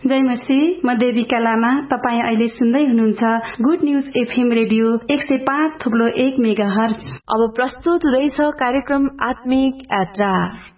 जय मसीह। म देविका लामा। तपाईँ अहिले सुन्दै हुनुहुन्छ good news FM radio 105.1 megahertz. अब प्रस्तुत हुँदैछ कार्यक्रम आत्मिक यात्रा।